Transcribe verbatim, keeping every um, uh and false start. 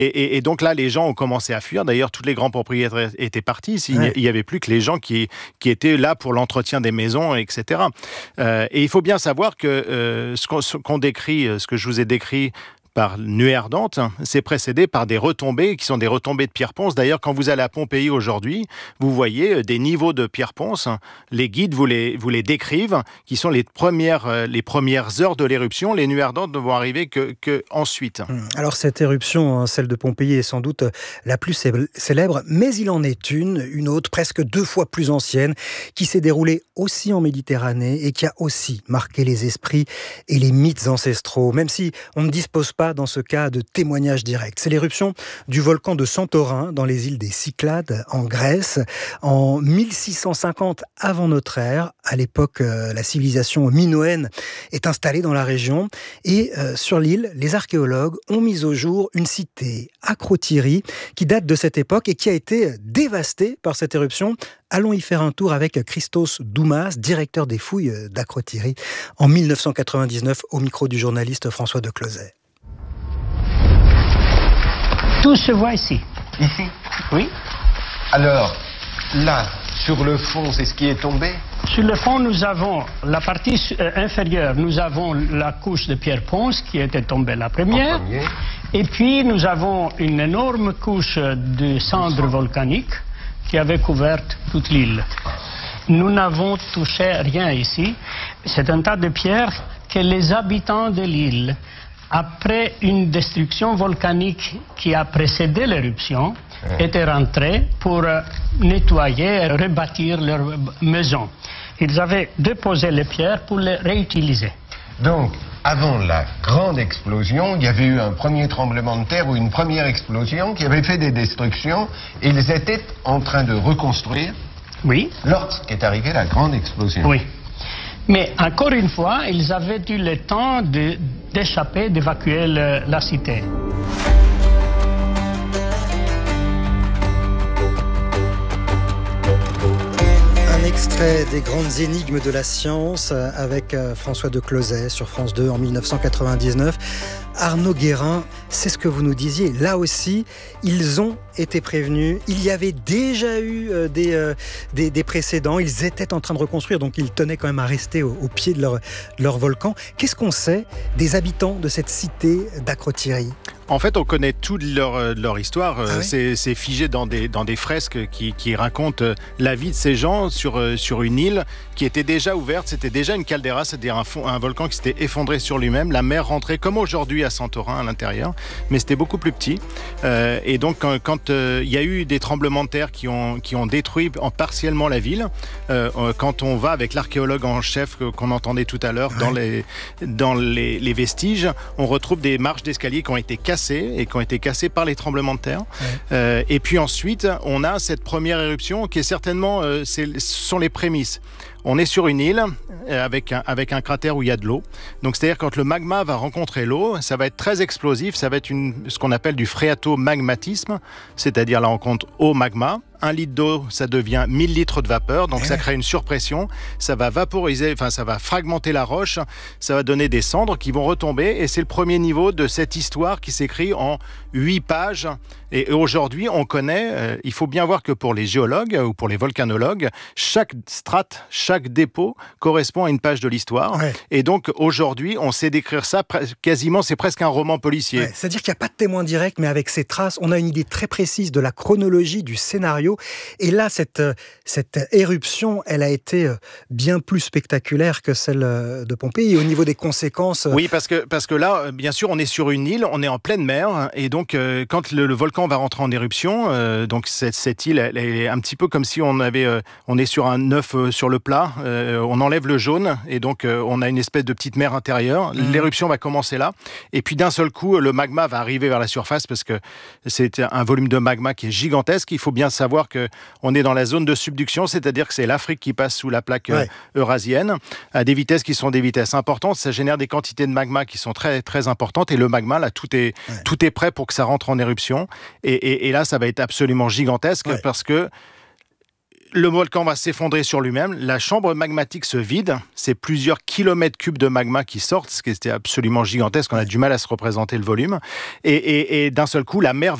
Et, et, et donc là, les gens ont commencé à fuir. D'ailleurs, tous les grands propriétaires étaient partis. Il n'y ouais. avait plus que les gens qui, qui étaient là pour l'entretien des maisons, et cetera. Euh, et il faut bien savoir que euh, ce, qu'on, ce qu'on décrit, ce que je vous ai décrit par nuée ardente, c'est précédé par des retombées qui sont des retombées de pierre ponce. D'ailleurs, quand vous allez à Pompéi aujourd'hui, vous voyez des niveaux de pierre ponce. Les guides vous les, vous les décrivent, qui sont les premières, les premières heures de l'éruption. Les nuées ardentes ne vont arriver que, que ensuite. Alors cette éruption, celle de Pompéi, est sans doute la plus célèbre, mais il en est une, une autre, presque deux fois plus ancienne, qui s'est déroulée aussi en Méditerranée et qui a aussi marqué les esprits et les mythes ancestraux, même si on ne dispose pas dans ce cas de témoignages directs. C'est l'éruption du volcan de Santorin dans les îles des Cyclades en Grèce en mille six cent cinquante avant notre ère. À l'époque, euh, la civilisation minoenne est installée dans la région et euh, sur l'île, les archéologues ont mis au jour une cité, Akrotiri, qui date de cette époque et qui a été dévastée par cette éruption. Allons y faire un tour avec Christos Doumas, directeur des fouilles d'Akrotiri, en mille neuf cent quatre-vingt-dix-neuf au micro du journaliste François de Closet. Tout se voit ici. Ici ? Oui. Alors, là, sur le fond, c'est ce qui est tombé ? Sur le fond, nous avons la partie euh, inférieure, nous avons la couche de pierre ponce qui était tombée la première. Premier. Et puis, nous avons une énorme couche de cendres volcaniques qui avait couvert toute l'île. Nous n'avons touché rien ici. C'est un tas de pierres que les habitants de l'île, après une destruction volcanique qui a précédé l'éruption, ouais. étaient rentrés pour nettoyer et rebâtir leur maison. Ils avaient déposé les pierres pour les réutiliser. Donc, avant la grande explosion, il y avait eu un premier tremblement de terre ou une première explosion qui avait fait des destructions et ils étaient en train de reconstruire oui. lorsqu'est arrivée la grande explosion. Oui. Mais encore une fois, ils avaient eu le temps de, d'échapper, d'évacuer le, la cité. Un extrait des grandes énigmes de la science avec François de Closet sur France deux en mille neuf cent quatre-vingt-dix-neuf. Arnaud Guérin, c'est ce que vous nous disiez. Là aussi, ils ont été prévenus. Il y avait déjà eu euh, des, euh, des, des précédents. Ils étaient en train de reconstruire, donc ils tenaient quand même à rester au, au pied de leur, de leur volcan. Qu'est-ce qu'on sait des habitants de cette cité d'Akrotiri ? En fait, on connaît toute leur, leur histoire. Ah oui c'est, c'est figé dans des, dans des fresques qui, qui racontent la vie de ces gens sur, sur une île qui était déjà ouverte. C'était déjà une caldeira, c'est-à-dire un, fond, un volcan qui s'était effondré sur lui-même. La mer rentrait comme aujourd'hui à Santorin à l'intérieur, mais c'était beaucoup plus petit. Euh, et donc, quand, quand euh, il y a eu des tremblements de terre qui ont, qui ont détruit en partiellement la ville, euh, quand on va avec l'archéologue en chef qu'on entendait tout à l'heure ouais. dans, les, dans les, les vestiges, on retrouve des marches d'escalier qui ont été cassées et qui ont été cassés par les tremblements de terre. Ouais. Euh, et puis ensuite, on a cette première éruption qui est certainement, euh, c'est, ce sont les prémices. On est sur une île avec un, avec un cratère où il y a de l'eau. Donc, c'est-à-dire quand le magma va rencontrer l'eau, ça va être très explosif. Ça va être une, ce qu'on appelle du phréatomagmatisme, c'est-à-dire la rencontre eau-magma. Un litre d'eau, ça devient mille litres de vapeur, donc ça crée une surpression. Ça va vaporiser, enfin ça va fragmenter la roche, ça va donner des cendres qui vont retomber. Et c'est le premier niveau de cette histoire qui s'écrit en huit pages. Et aujourd'hui, on connaît, euh, il faut bien voir que pour les géologues ou pour les volcanologues, chaque strate, chaque dépôt correspond à une page de l'histoire. Ouais. Et donc aujourd'hui, on sait décrire ça quasiment, c'est presque un roman policier. Ouais, c'est-à-dire qu'il n'y a pas de témoin direct, mais avec ces traces, on a une idée très précise de la chronologie du scénario. Et là, cette, cette éruption, elle a été bien plus spectaculaire que celle de Pompéi. Et au niveau des conséquences... Oui, parce que, parce que là, bien sûr, on est sur une île, on est en pleine mer. Et donc, euh, quand le, le volcan va rentrer en éruption, euh, donc cette, cette île, elle, elle est un petit peu comme si on avait, euh, on est sur un œuf euh, sur le plat. Euh, on enlève le jaune et donc euh, on a une espèce de petite mer intérieure. Mmh. L'éruption va commencer là. Et puis d'un seul coup, le magma va arriver vers la surface parce que c'est un volume de magma qui est gigantesque. Il faut bien savoir qu'on est dans la zone de subduction, c'est-à-dire que c'est l'Afrique qui passe sous la plaque ouais. eurasienne, à des vitesses qui sont des vitesses importantes. Ça génère des quantités de magma qui sont très, très importantes. Et le magma, là, tout est, ouais. tout est prêt pour que ça rentre en éruption. Et, et, et là, ça va être absolument gigantesque ouais. parce que le volcan va s'effondrer sur lui-même, la chambre magmatique se vide, c'est plusieurs kilomètres cubes de magma qui sortent, ce qui était absolument gigantesque, on a du mal à se représenter le volume, et, et, et d'un seul coup, la mer